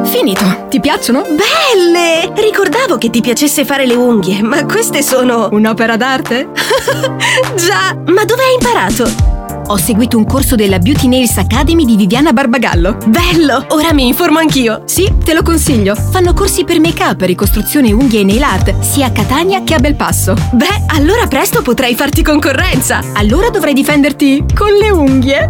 Finito. Ti piacciono? Belle! Ricordavo che ti piacesse fare le unghie, ma queste sono... Un'opera d'arte? Già! Ma dove hai imparato? Ho seguito un corso della Beauty Nails Academy di Viviana Barbagallo. Bello! Ora mi informo anch'io. Sì, te lo consiglio. Fanno corsi per make-up, ricostruzione unghie e nail art, sia a Catania che a Belpasso. Beh, allora presto potrei farti concorrenza. Allora dovrai difenderti con le unghie.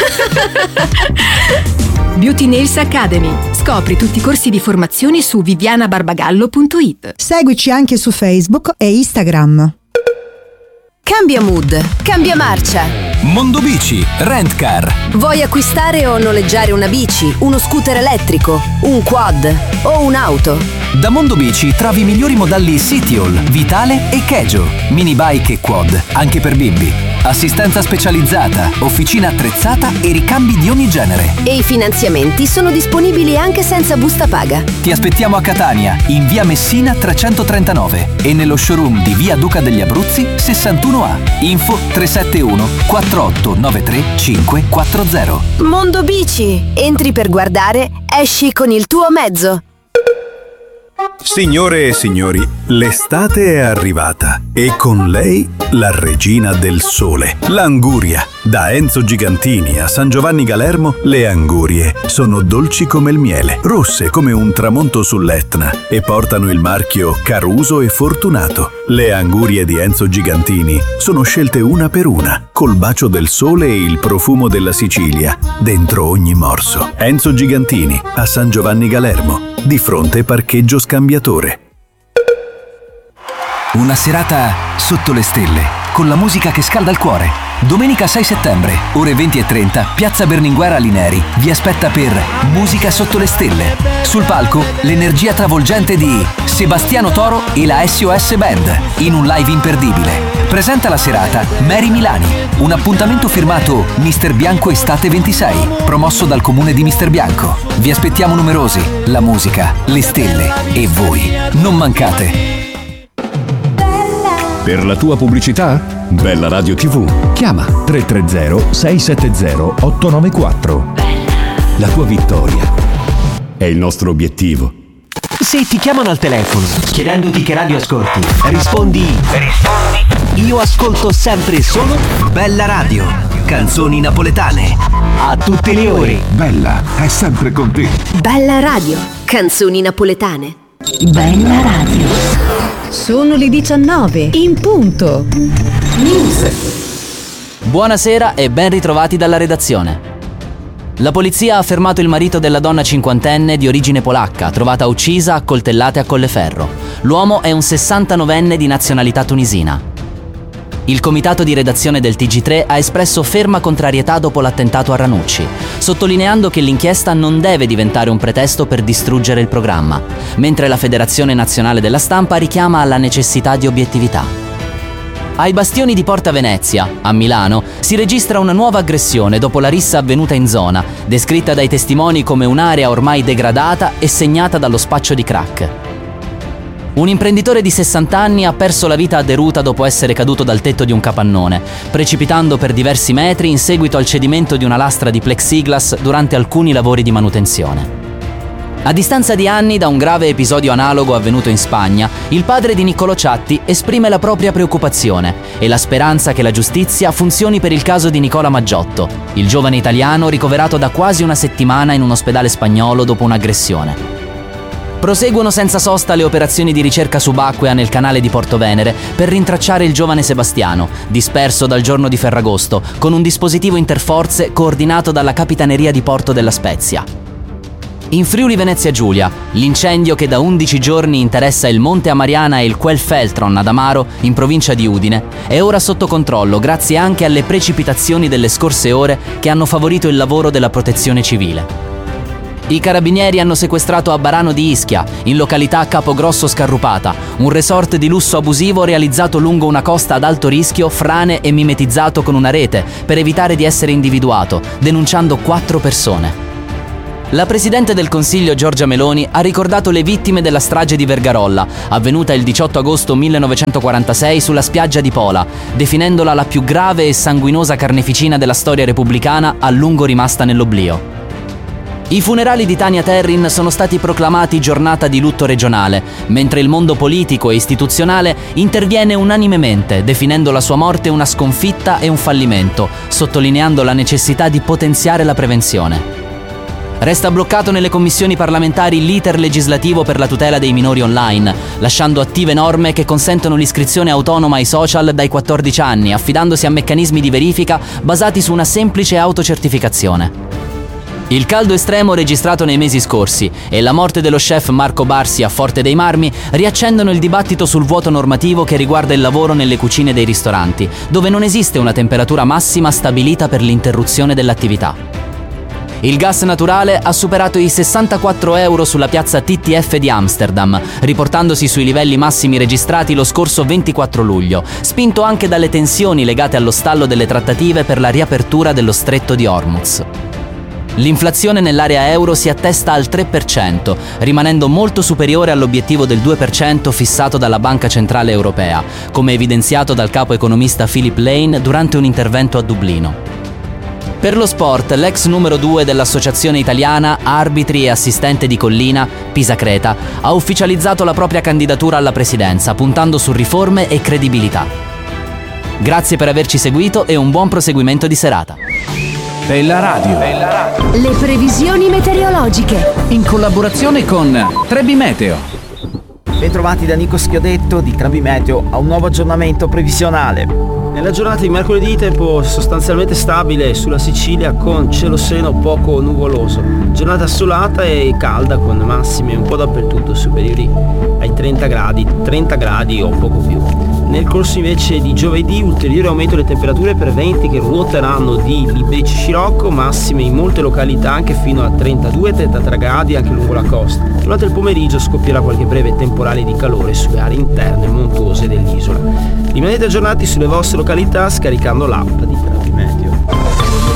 Beauty Nails Academy. Scopri tutti i corsi di formazione su vivianabarbagallo.it. Seguici anche su Facebook e Instagram. Cambia mood, cambia marcia. Mondobici, Rent Car. Vuoi acquistare o noleggiare una bici, uno scooter elettrico, un quad o un'auto? Da Mondobici trovi i migliori modelli Citiol, Vitale e Kejo, mini bike e quad, anche per bimbi. Assistenza specializzata, officina attrezzata e ricambi di ogni genere. E i finanziamenti sono disponibili anche senza busta paga. Ti aspettiamo a Catania, in via Messina 339 e nello showroom di via Duca degli Abruzzi 61A. Info 371 4893 540. Mondo Bici. Entri per guardare, esci con il tuo mezzo. Signore e signori, l'estate è arrivata e con lei la regina del sole, l'anguria. Da Enzo Gigantini a San Giovanni Galermo, le angurie sono dolci come il miele, rosse come un tramonto sull'Etna e portano il marchio Caruso e Fortunato. Le angurie di Enzo Gigantini sono scelte una per una, col bacio del sole e il profumo della Sicilia dentro ogni morso. Enzo Gigantini a San Giovanni Galermo, di fronte parcheggio scambiatore. Una serata sotto le stelle, con la musica che scalda il cuore. Domenica 6 settembre, ore 20:30, Piazza Berlinguer Alineri vi aspetta per Musica sotto le stelle. Sul palco, l'energia travolgente di Sebastiano Toro e la SOS Band, in un live imperdibile. Presenta la serata Mary Milani, un appuntamento firmato Mister Bianco Estate 26, promosso dal comune di Mister Bianco. Vi aspettiamo numerosi, la musica, le stelle e voi. Non mancate! Per la tua pubblicità? Bella Radio TV. Chiama 330-670-894. La tua vittoria è il nostro obiettivo. Se ti chiamano al telefono chiedendoti che radio ascolti, rispondi io ascolto sempre e solo Bella Radio, canzoni napoletane a tutte le ore. Bella è sempre con te. Bella Radio, canzoni napoletane. Bella Radio. Sono le 19, in punto. News. Buonasera e ben ritrovati dalla redazione. La polizia ha fermato il marito della donna cinquantenne di origine polacca, trovata uccisa a coltellate a Colleferro. L'uomo è un 69enne di nazionalità tunisina. Il comitato di redazione del TG3 ha espresso ferma contrarietà dopo l'attentato a Ranucci, sottolineando che l'inchiesta non deve diventare un pretesto per distruggere il programma, mentre la Federazione Nazionale della Stampa richiama alla necessità di obiettività. Ai bastioni di Porta Venezia, a Milano, si registra una nuova aggressione dopo la rissa avvenuta in zona, descritta dai testimoni come un'area ormai degradata e segnata dallo spaccio di crack. Un imprenditore di 60 anni ha perso la vita a Deruta dopo essere caduto dal tetto di un capannone, precipitando per diversi metri in seguito al cedimento di una lastra di plexiglass durante alcuni lavori di manutenzione. A distanza di anni da un grave episodio analogo avvenuto in Spagna, il padre di Niccolò Ciatti esprime la propria preoccupazione e la speranza che la giustizia funzioni per il caso di Nicola Maggiotto, il giovane italiano ricoverato da quasi una settimana in un ospedale spagnolo dopo un'aggressione. Proseguono senza sosta le operazioni di ricerca subacquea nel canale di Porto Venere per rintracciare il giovane Sebastiano, disperso dal giorno di Ferragosto, con un dispositivo interforze coordinato dalla Capitaneria di Porto della Spezia. In Friuli Venezia Giulia, l'incendio che da 11 giorni interessa il Monte Amariana e il Quellfeltron ad Amaro, in provincia di Udine, è ora sotto controllo grazie anche alle precipitazioni delle scorse ore che hanno favorito il lavoro della protezione civile. I carabinieri hanno sequestrato a Barano di Ischia, in località Capogrosso Scarrupata, un resort di lusso abusivo realizzato lungo una costa ad alto rischio, frane e mimetizzato con una rete per evitare di essere individuato, denunciando 4 persone. La Presidente del Consiglio Giorgia Meloni ha ricordato le vittime della strage di Vergarolla, avvenuta il 18 agosto 1946 sulla spiaggia di Pola, definendola la più grave e sanguinosa carneficina della storia repubblicana a lungo rimasta nell'oblio. I funerali di Tania Terrin sono stati proclamati giornata di lutto regionale, mentre il mondo politico e istituzionale interviene unanimemente, definendo la sua morte una sconfitta e un fallimento, sottolineando la necessità di potenziare la prevenzione. Resta bloccato nelle commissioni parlamentari l'iter legislativo per la tutela dei minori online, lasciando attive norme che consentono l'iscrizione autonoma ai social dai 14 anni, affidandosi a meccanismi di verifica basati su una semplice autocertificazione. Il caldo estremo registrato nei mesi scorsi e la morte dello chef Marco Barsi a Forte dei Marmi riaccendono il dibattito sul vuoto normativo che riguarda il lavoro nelle cucine dei ristoranti, dove non esiste una temperatura massima stabilita per l'interruzione dell'attività. Il gas naturale ha superato i 64 euro sulla piazza TTF di Amsterdam, riportandosi sui livelli massimi registrati lo scorso 24 luglio, spinto anche dalle tensioni legate allo stallo delle trattative per la riapertura dello stretto di Hormuz. L'inflazione nell'area euro si attesta al 3%, rimanendo molto superiore all'obiettivo del 2% fissato dalla Banca Centrale Europea, come evidenziato dal capo economista Philip Lane durante un intervento a Dublino. Per lo sport, l'ex numero 2 dell'Associazione Italiana Arbitri e Assistente di Collina, Pisa Creta, ha ufficializzato la propria candidatura alla presidenza, puntando su riforme e credibilità. Grazie per averci seguito e un buon proseguimento di serata. Bella Radio. Le previsioni meteorologiche. In collaborazione con Trebi Meteo. Bentrovati da Nico Schiodetto di Trebi Meteo a un nuovo aggiornamento previsionale. Nella giornata di mercoledì tempo sostanzialmente stabile sulla Sicilia con cielo sereno poco nuvoloso. Giornata assolata e calda con massime un po' dappertutto superiori ai 30 gradi o poco più. Nel corso invece di giovedì ulteriore aumento delle temperature per venti che ruoteranno di Libeci Scirocco, massime in molte località anche fino a 32-33 gradi anche lungo la costa. Durante il pomeriggio scoppierà qualche breve temporale di calore sulle aree interne montuose dell'isola. Rimanete aggiornati sulle vostre località scaricando l'app di Trebi Meteo.